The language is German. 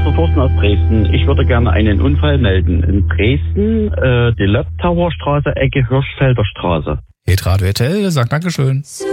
ist der Thorsten aus Dresden. Ich würde gerne einen Unfall melden. In Dresden, die Löbtauer Straße, Ecke Hirschfelder Straße. Hitradio RTL sagt Dankeschön.